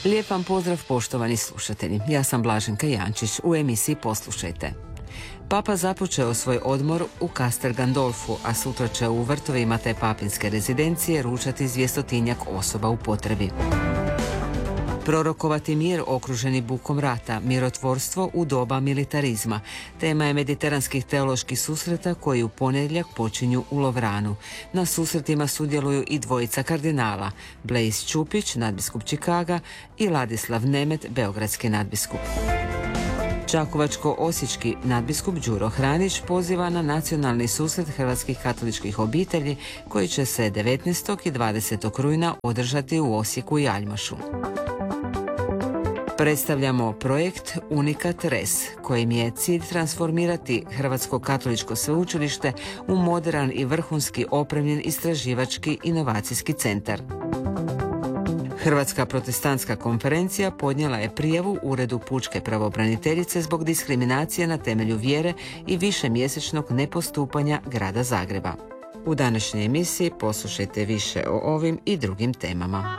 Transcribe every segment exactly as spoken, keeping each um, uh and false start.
Lijep vam pozdrav, poštovani slušatelji. Ja sam Blaženka Jančić, u emisiji Poslušajte. Papa započeo svoj odmor u Castel Gandolfu, a sutra će u vrtovima te papinske rezidencije ručati dvjestotinjak osoba u potrebi. Prorokovati mir okruženi bukom rata, mirotvorstvo u doba militarizma. Tema je mediteranskih teoloških susreta koji u ponedjeljak počinju u Lovranu. Na susretima sudjeluju i dvojica kardinala, Blaise Čupić, nadbiskup Čikaga, i Ladislav Nemet, beogradski nadbiskup. Čakovačko-osječki nadbiskup Đuro Hranić poziva na nacionalni susret hrvatskih katoličkih obitelji koji će se devetnaestog i dvadesetog rujna održati u Osijeku i Aljmašu. Predstavljamo projekt Unikat Res, kojim je cilj transformirati Hrvatsko katoličko sveučilište u moderan i vrhunski opremljen istraživački inovacijski centar. Hrvatska protestantska konferencija podnijela je prijavu Uredu pučke pravobraniteljice zbog diskriminacije na temelju vjere i višemjesečnog nepostupanja grada Zagreba. U današnjoj emisiji poslušajte više o ovim i drugim temama.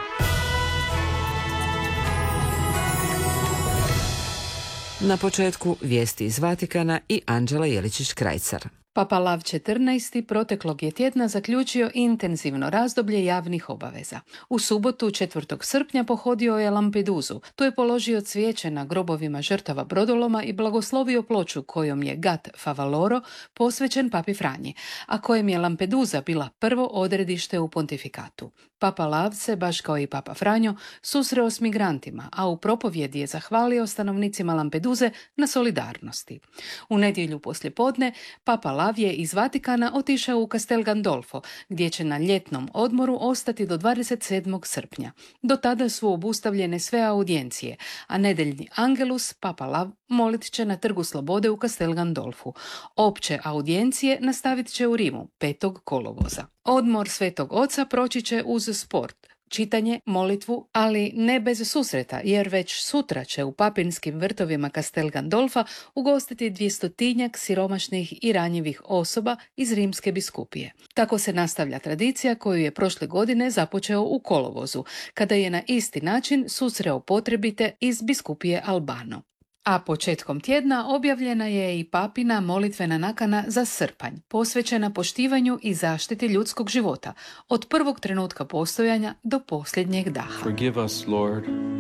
Na početku vijesti iz Vatikana i Anđela Jeličić-Krajcar. Papa Lav četrnaesti proteklog je tjedna zaključio intenzivno razdoblje javnih obaveza. U subotu četvrtog srpnja pohodio je Lampedusu. Tu je položio cvijeće na grobovima žrtava brodoloma i blagoslovio ploču kojom je Gat Favaloro posvećen Papi Franji, a kojem je Lampedusa bila prvo odredište u pontifikatu. Papa Lav se, baš kao i Papa Franjo, susreo s migrantima, a u propovjedi je zahvalio stanovnicima Lampeduze na solidarnosti. U nedjelju poslijepodne Papa Lav je iz Vatikana otišao u Castel Gandolfo, gdje će na ljetnom odmoru ostati do dvadeset sedmog srpnja. Do tada su obustavljene sve audijencije, a nedeljni Angelus Papa Lav molit će na Trgu Slobode u Castel Gandolfu. Opće audijencije nastavit će u Rimu petog kolovoza. Odmor Svetog Oca proći će uz sport, čitanje, molitvu, ali ne bez susreta, jer već sutra će u papinskim vrtovima Castel Gandolfa ugostiti dvjestotinjak siromašnih i ranjivih osoba iz rimske biskupije. Tako se nastavlja tradicija koju je prošle godine započeo u kolovozu, kada je na isti način susreo potrebite iz biskupije Albano. A početkom tjedna objavljena je i papina molitvena nakana za srpanj, posvećena poštivanju i zaštiti ljudskog života, od prvog trenutka postojanja do posljednjeg daha. Forgive us, Lord.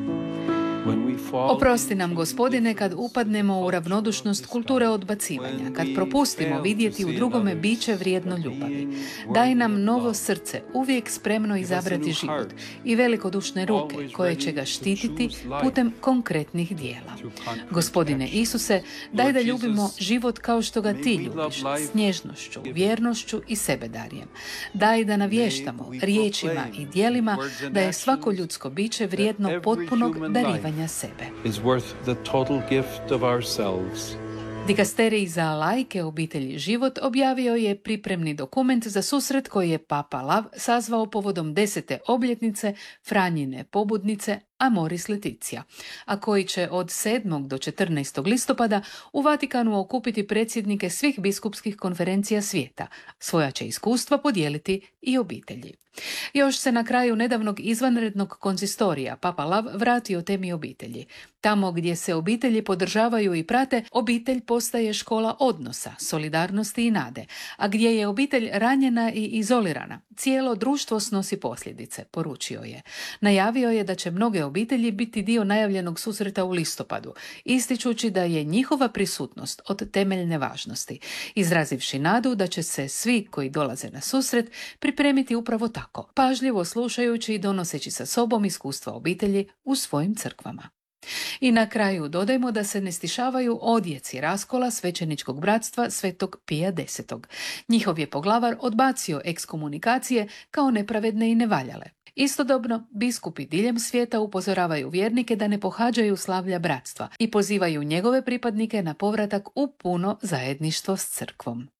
Oprosti nam, Gospodine, kad upadnemo u ravnodušnost kulture odbacivanja, kad propustimo vidjeti u drugome biće vrijedno ljubavi. Daj nam novo srce, uvijek spremno izabrati život, i velikodušne ruke koje će ga štititi putem konkretnih dijela. Gospodine Isuse, daj da ljubimo život kao što ga ti ljubiš, s nježnošću, vjernošću i sebedarjem. Daj da navještamo riječima i djelima da je svako ljudsko biće vrijedno potpunog darivanja sebe. Is worth the total gift of ourselves. Dikasterij za laike obitelji Život objavio je pripremni dokument za susret koji je Papa Lav sazvao povodom desete obljetnice Franjine pobudnice Amoris Laetitia, a koji će od sedmog do četrnaestog listopada u Vatikanu okupiti predsjednike svih biskupskih konferencija svijeta. Svoja će iskustva podijeliti i obitelji. Još se na kraju nedavnog izvanrednog konzistorija Papa Lav vratio temi obitelji. Tamo gdje se obitelji podržavaju i prate, obitelj postaje škola odnosa, solidarnosti i nade, a gdje je obitelj ranjena i izolirana, cijelo društvo snosi posljedice, poručio je. Najavio je da će mnoge obitelji biti dio najavljenog susreta u listopadu, ističući da je njihova prisutnost od temeljne važnosti, izrazivši nadu da će se svi koji dolaze na susret pripremiti upravo tako, pažljivo slušajući i donoseći sa sobom iskustva obitelji u svojim crkvama. I na kraju dodajmo da se ne stišavaju odjeci raskola svećeničkog bratstva Svetog Pija desetog. Njihov je poglavar odbacio ekskomunikacije kao nepravedne i nevaljale. Istodobno, biskupi diljem svijeta upozoravaju vjernike da ne pohađaju slavlja bratstva i pozivaju njegove pripadnike na povratak u puno zajedništvo s crkvom.